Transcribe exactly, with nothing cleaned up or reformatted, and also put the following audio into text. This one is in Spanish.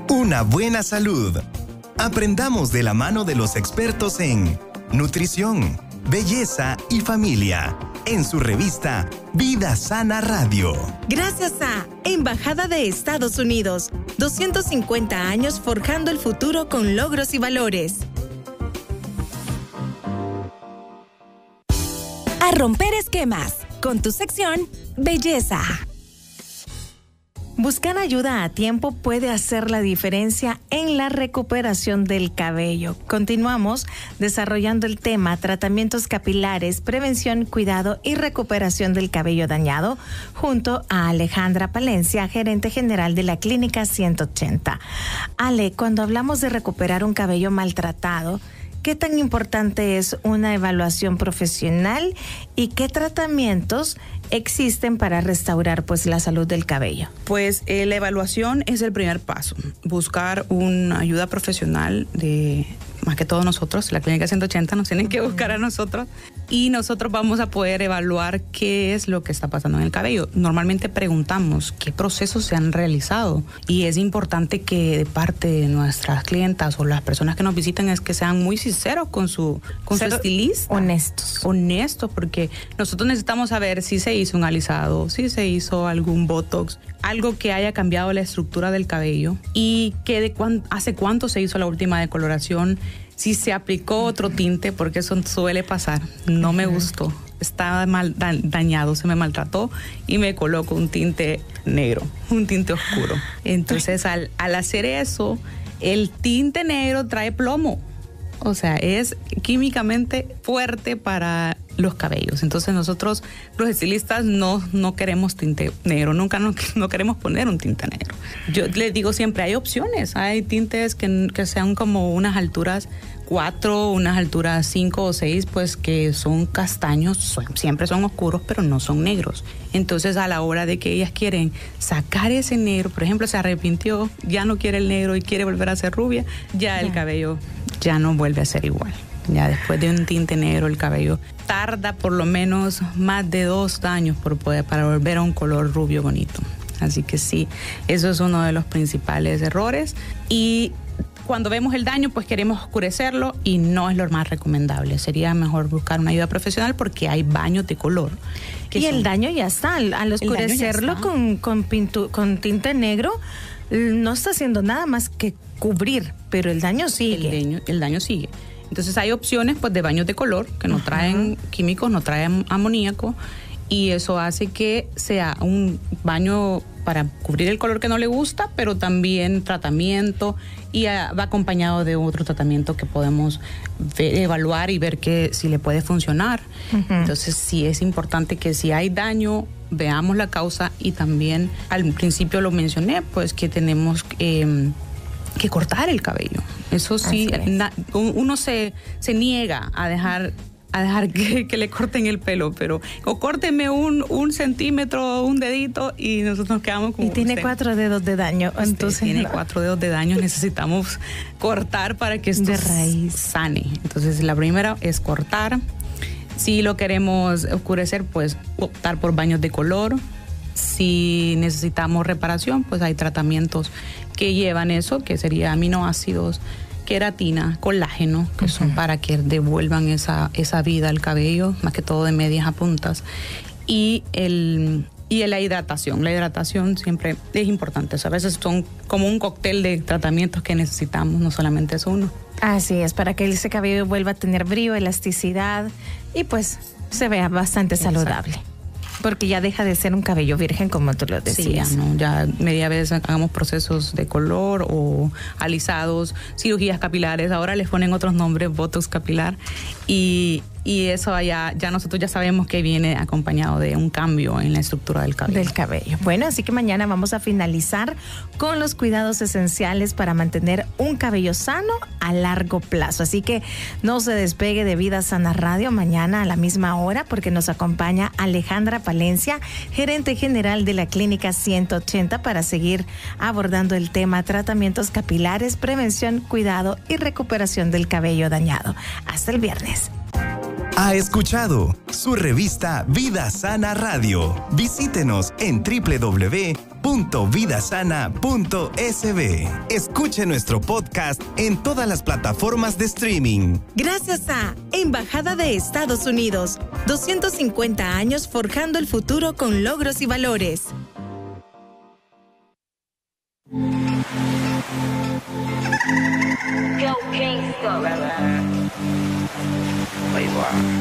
Una buena salud. Aprendamos de la mano de los expertos en nutrición, belleza y familia, en su revista Vida Sana Radio. Gracias a Embajada de Estados Unidos, doscientos cincuenta años forjando el futuro con logros y valores. A romper esquemas, con tu sección Belleza. Buscar ayuda a tiempo puede hacer la diferencia en la recuperación del cabello. Continuamos desarrollando el tema tratamientos capilares, prevención, cuidado y recuperación del cabello dañado junto a Alejandra Palencia, gerente general de la Clínica ciento ochenta. Ale, cuando hablamos de recuperar un cabello maltratado, ¿qué tan importante es una evaluación profesional y qué tratamientos existen para restaurar pues la salud del cabello? Pues eh, la evaluación es el primer paso. Buscar una ayuda profesional de, más que todos nosotros, la Clínica ciento ochenta nos tienen que buscar a nosotros y nosotros vamos a poder evaluar qué es lo que está pasando en el cabello. Normalmente preguntamos qué procesos se han realizado y es importante que de parte de nuestras clientas o las personas que nos visitan es que sean muy sinceros con su, con su estilista. Honestos. Honestos, porque nosotros necesitamos saber si se hizo un alisado, si se hizo algún botox, algo que haya cambiado la estructura del cabello y que de cuán, hace cuánto se hizo la última decoloración, si se aplicó otro tinte, porque eso suele pasar. No me gustó, estaba mal dañado, se me maltrató y me coloco un tinte negro, un tinte oscuro. Entonces al, al hacer eso, el tinte negro trae plomo. O sea, es químicamente fuerte para los cabellos. Entonces nosotros, los estilistas, no, no queremos tinte negro. Nunca no, no queremos poner un tinte negro. Yo les digo siempre, hay opciones. Hay tintes que, que sean como unas alturas cuatro, unas alturas cinco o seis, pues que son castaños, son, siempre son oscuros, pero no son negros. Entonces a la hora de que ellas quieren sacar ese negro, por ejemplo, se arrepintió, ya no quiere el negro y quiere volver a ser rubia, ya el cabello ya no vuelve a ser igual. Ya después de un tinte negro el cabello tarda por lo menos más de dos años por poder, para volver a un color rubio bonito. Así que sí, eso es uno de los principales errores. Y cuando vemos el daño, pues queremos oscurecerlo y no es lo más recomendable. Sería mejor buscar una ayuda profesional porque hay baños de color. Y son, el daño ya está. Al oscurecerlo con, con, pintu, con tinte negro, no está haciendo nada más que cubrir, pero el daño sigue. El daño, el daño sigue. Entonces hay opciones pues de baños de color que no traen químicos, no traen amoníaco y eso hace que sea un baño para cubrir el color que no le gusta, pero también tratamiento y uh, va acompañado de otro tratamiento que podemos ver, evaluar y ver que si le puede funcionar. Uh-huh. Entonces sí es importante que si hay daño veamos la causa y también al principio lo mencioné pues que tenemos eh, que cortar el cabello. Eso sí, na, uno se, se niega a dejar a dejar que, que le corten el pelo, pero o córtenme un, un centímetro, un dedito y nosotros nos quedamos como... Y tiene usted, cuatro dedos de daño. Usted entonces tiene no. cuatro dedos de daño, necesitamos cortar para que esto de raíz sane. Entonces la primera es cortar. Si lo queremos oscurecer, pues optar por baños de color. Si necesitamos reparación, pues hay tratamientos que llevan eso, que sería aminoácidos, queratina, colágeno, que uh-huh. son para que devuelvan esa, esa vida al cabello, más que todo de medias a puntas. Y el y la hidratación. La hidratación siempre es importante. O sea, a veces son como un cóctel de tratamientos que necesitamos, no solamente es uno. Así es, para que ese cabello vuelva a tener brillo, elasticidad y pues se vea bastante Exacto. saludable. Porque ya deja de ser un cabello virgen, como tú lo decías. Sí, ya, ¿no? Ya media vez hagamos procesos de color o alisados, cirugías capilares, ahora les ponen otros nombres, botox capilar, y, y eso ya, ya nosotros ya sabemos que viene acompañado de un cambio en la estructura del cabello. Del cabello. Bueno, así que mañana vamos a finalizar con los cuidados esenciales para mantener un cabello sano a largo plazo. Así que no se despegue de Vida Sana Radio mañana a la misma hora porque nos acompaña Alejandra Palencia, gerente general de la Clínica ciento ochenta, para seguir abordando el tema tratamientos capilares, prevención, cuidado y recuperación del cabello dañado. Hasta el viernes. Ha escuchado su revista Vida Sana Radio. Visítenos en doble u doble u doble u punto vidasana punto s b. Escuche nuestro podcast en todas las plataformas de streaming. Gracias a Embajada de Estados Unidos, doscientos cincuenta años forjando el futuro con logros y valores. Go Kingston.